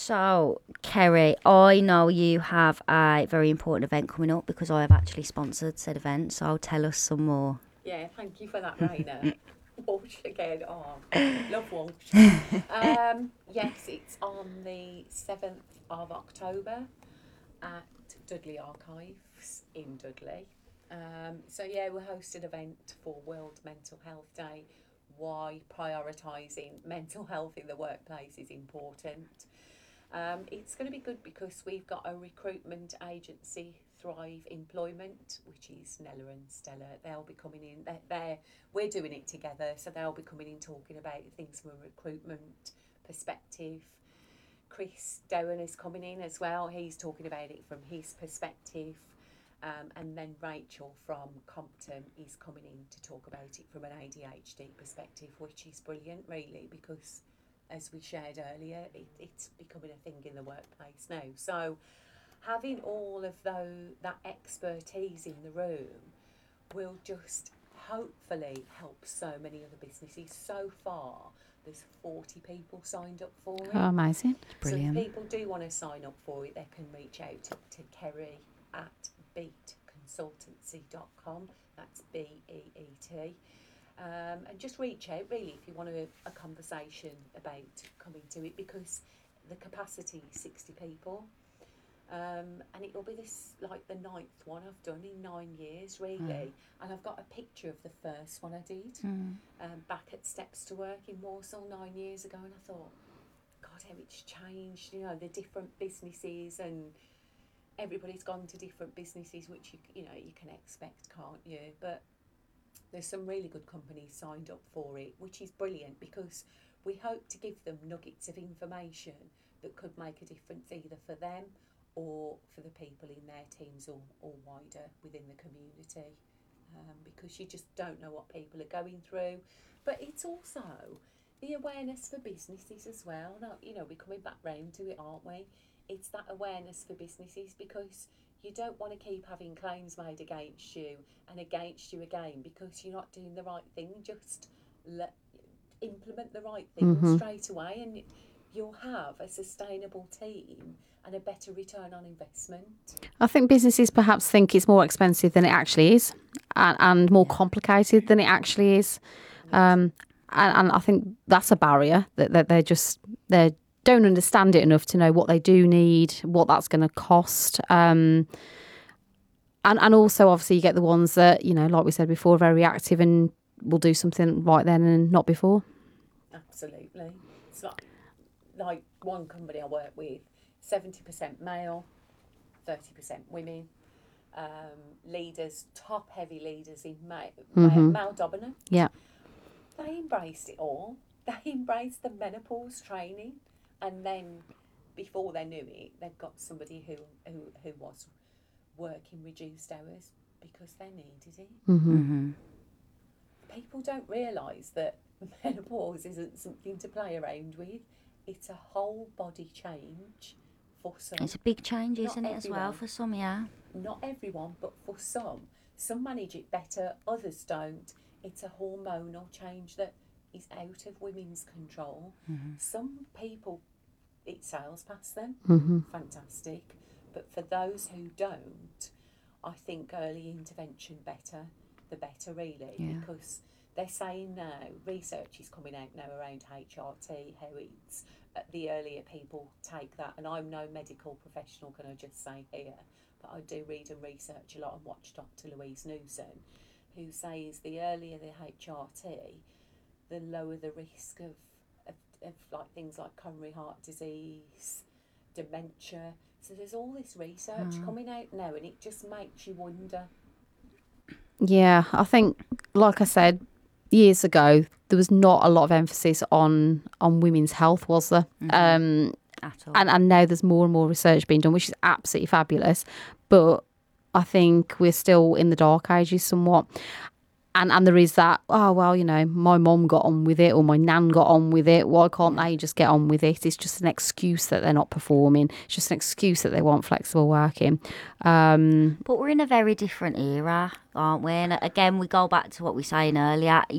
So, Kerry, I know you have a very important event coming up because I have actually sponsored said event. So, tell us some more. Yeah, thank you for that, Raina. Walsh again. Oh, love Walsh. Yes, it's on the 7th of October at Dudley Archives in Dudley. We'll host an event for World Mental Health Day. Why prioritising mental health in the workplace is important. It's going to be good because we've got a recruitment agency, Thrive Employment, which is Nella and Stella. They'll be coming in. We're doing it together, so they'll be coming in talking about things from a recruitment perspective. Chris Dowan is coming in as well. He's talking about it from his perspective. And then Rachel from Compton is coming in to talk about it from an ADHD perspective, which is brilliant, really, because as we shared earlier, it's becoming a thing in the workplace now. So having all of that expertise in the room will just hopefully help so many other businesses. So far, there's 40 people signed up for it. Oh, amazing. Brilliant. So if people do want to sign up for it, they can reach out to Kerry at beatconsultancy.com. That's BEET. And just reach out, really, if you want a conversation about coming to it, because the capacity is 60 people. And it'll be the 9th one I've done in 9 years, really. And I've got a picture of the first one I did back at Steps to Work in Warsaw 9 years ago. And I thought, God, how it's changed, the different businesses, and everybody's gone to different businesses, which you can expect, can't you? But there's some really good companies signed up for it, which is brilliant, because we hope to give them nuggets of information that could make a difference either for them or for the people in their teams or wider within the community, because you just don't know what people are going through. But it's also the awareness for businesses as well. Now, we're coming back round to it, aren't we? It's that awareness for businesses, because you don't want to keep having claims made against you and against you again because you're not doing the right thing. Just implement the right thing straight away, and you'll have a sustainable team and a better return on investment. I think businesses perhaps think it's more expensive than it actually is, and more complicated than it actually is. And I think that's a barrier, that they don't understand it enough to know what they do need, what that's going to cost. And also, obviously, you get the ones that, like we said before, are very reactive and will do something right then and not before. Absolutely. It's like one company I work with, 70% male, 30% women, leaders, top-heavy leaders in male dominant. Yeah. They embraced it all. They embraced the menopause training, and then before they knew it, they've got somebody who was working reduced hours because they needed it. People don't realise that menopause isn't something to play around with. It's a whole body change for some. It's a big change, isn't it, as well, for some, yeah? Not everyone, but for some. Some manage it better, others don't. It's a hormonal change that is out of women's control. Some people, it sails past them. Fantastic. But for those who don't, I think early intervention the better, really. Yeah. Because they're saying now, research is coming out now around HRT, how it's the earlier people take that. And I'm no medical professional, can I just say here, but I do read and research a lot and watch Dr. Louise Newson, who says the earlier the HRT, the lower the risk of like things like coronary heart disease, dementia. So there's all this research coming out now, and it just makes you wonder. Yeah, I think, like I said, years ago, there was not a lot of emphasis on women's health, was there? At all. And now there's more and more research being done, which is absolutely fabulous. But I think we're still in the dark ages somewhat. And there is that, my mum got on with it or my nan got on with it. Why can't they just get on with it? It's just an excuse that they're not performing. It's just an excuse that they want flexible working. But we're in a very different era, aren't we? And again, we go back to what we were saying earlier.